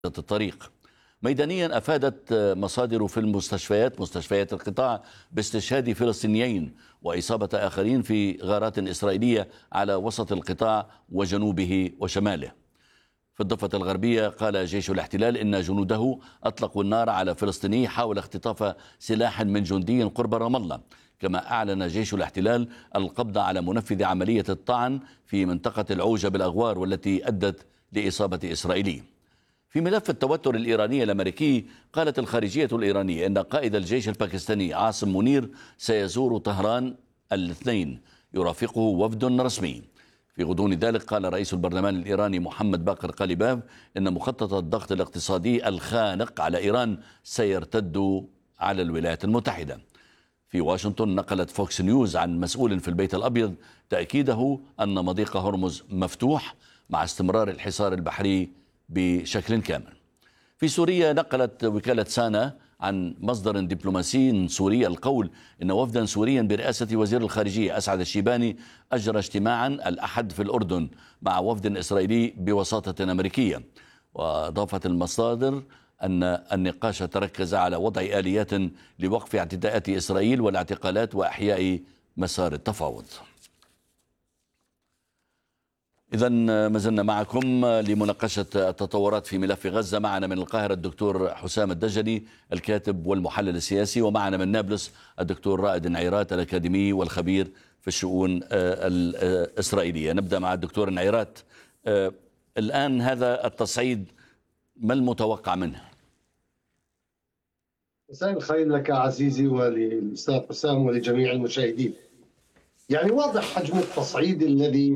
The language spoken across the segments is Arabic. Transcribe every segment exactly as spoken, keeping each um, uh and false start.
الطريق. ميدانيا أفادت مصادر في المستشفيات مستشفيات القطاع باستشهاد فلسطينيين وإصابة آخرين في غارات إسرائيلية على وسط القطاع وجنوبه وشماله. في الضفة الغربية قال جيش الاحتلال إن جنوده أطلقوا النار على فلسطيني حاول اختطاف سلاح من جندي قرب رام الله. كما أعلن جيش الاحتلال القبض على منفذ عملية الطعن في منطقة العوجة بالأغوار والتي أدت لإصابة إسرائيلي. في ملف التوتر الإيراني الأمريكي قالت الخارجية الإيرانية إن قائد الجيش الباكستاني عاصم منير سيزور طهران الاثنين يرافقه وفد رسمي. في غضون ذلك قال رئيس البرلمان الإيراني محمد باقر قاليباف إن مخطط الضغط الاقتصادي الخانق على إيران سيرتد على الولايات المتحدة. في واشنطن نقلت فوكس نيوز عن مسؤول في البيت الأبيض تأكيده أن مضيق هرمز مفتوح مع استمرار الحصار البحري بشكل كامل. في سوريا نقلت وكالة سانا عن مصدر دبلوماسي سوري القول إن وفدا سوريا برئاسة وزير الخارجية أسعد الشيباني أجرى اجتماعا الأحد في الأردن مع وفد إسرائيلي بوساطة أمريكية. وأضافت المصادر أن النقاش تركز على وضع آليات لوقف اعتداءات إسرائيل والاعتقالات وأحياء مسار التفاوض. إذن ما زلنا معكم لمناقشة التطورات في ملف غزة. معنا من القاهرة الدكتور حسام الدجني الكاتب والمحلل السياسي، ومعنا من نابلس الدكتور رائد نعيرات الأكاديمي والخبير في الشؤون الإسرائيلية. نبدأ مع الدكتور نعيرات. الآن هذا التصعيد ما المتوقع منه؟ مساء الخير لك عزيزي وللأستاذ حسام ولجميع المشاهدين. يعني واضح حجم التصعيد الذي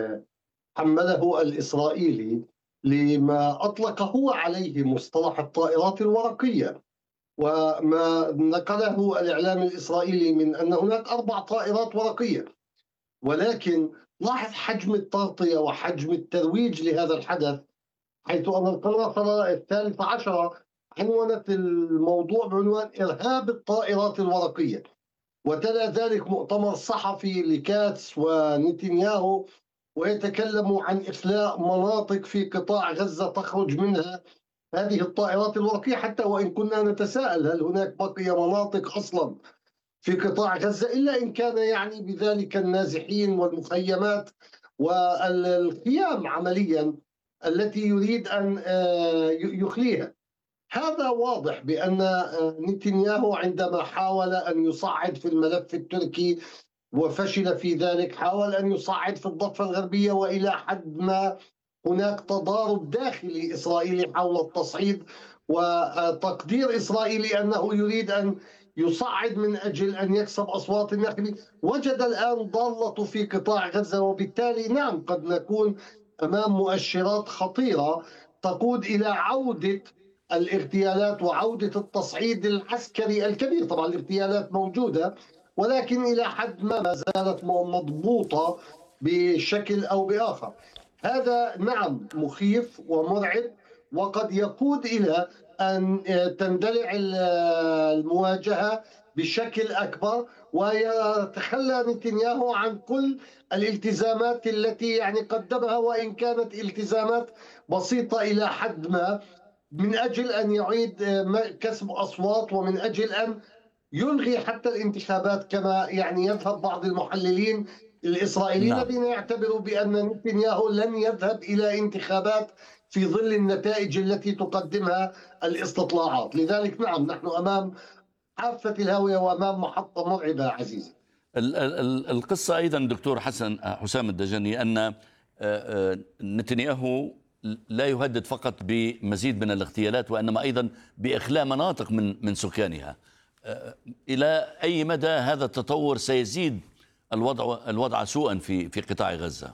حمله الإسرائيلي لما أطلق هو عليه مصطلح الطائرات الورقية، وما نقله الإعلام الإسرائيلي من أن هناك أربع طائرات ورقية. ولكن لاحظ حجم التغطية وحجم الترويج لهذا الحدث، حيث أن القناة الثالثة عشرة عنونت الموضوع بعنوان إرهاب الطائرات الورقية، وتلا ذلك مؤتمر صحفي لكاتس ونتنياهو ويتكلموا عن إخلاء مناطق في قطاع غزة تخرج منها هذه الطائرات الورقية، حتى وإن كنا نتساءل هل هناك بقي مناطق أصلا في قطاع غزة، إلا إن كان يعني بذلك النازحين والمخيمات والخيام عمليا التي يريد أن يخليها. هذا واضح بأن نتنياهو عندما حاول أن يصعد في الملف التركي وفشل في ذلك، حاول أن يصعد في الضفة الغربية، وإلى حد ما هناك تضارب داخلي إسرائيلي حول التصعيد، وتقدير إسرائيلي أنه يريد أن يصعد من أجل أن يكسب أصوات الناخبين. وجد الآن ضالته في قطاع غزة، وبالتالي نعم قد نكون أمام مؤشرات خطيرة تقود إلى عودة الاغتيالات وعودة التصعيد العسكري الكبير. طبعا الاغتيالات موجودة، ولكن إلى حد ما ما زالت مضبوطة بشكل أو بآخر. هذا نعم مخيف ومرعب، وقد يقود إلى أن تندلع المواجهة بشكل أكبر، ويتخلى نتنياهو عن كل الالتزامات التي يعني قدمها، وإن كانت التزامات بسيطة إلى حد ما، من أجل أن يعيد كسب أصوات ومن أجل أن يلغي حتى الانتخابات، كما يعني يذهب بعض المحللين الإسرائيليين نعم. الذين يعتبروا بأن نتنياهو لن يذهب إلى انتخابات في ظل النتائج التي تقدمها الاستطلاعات. لذلك نعم نحن أمام حافة الهاوية وأمام محطة مرعبة عزيزي. القصة أيضا دكتور حسن حسام الدجني أن نتنياهو لا يهدد فقط بمزيد من الاغتيالات، وإنما أيضا بإخلاء مناطق من من سكانها. إلى أي مدى هذا التطور سيزيد الوضع الوضع سوءا في في قطاع غزة؟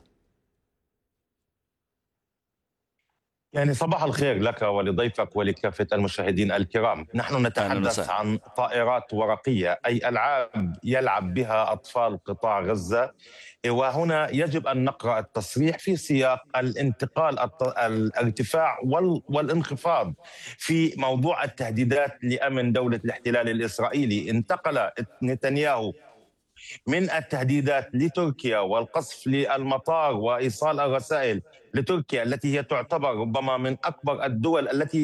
يعني صباح الخير لك ولضيفك ولكافة المشاهدين الكرام. نحن نتحدث عن طائرات ورقية، أي ألعاب يلعب بها أطفال قطاع غزة. وهنا يجب أن نقرأ التصريح في سياق الانتقال الارتفاع والانخفاض في موضوع التهديدات لأمن دولة الاحتلال الإسرائيلي. انتقل نتنياهو من التهديدات لتركيا والقصف للمطار وإيصال الرسائل لتركيا التي هي تعتبر ربما من أكبر الدول التي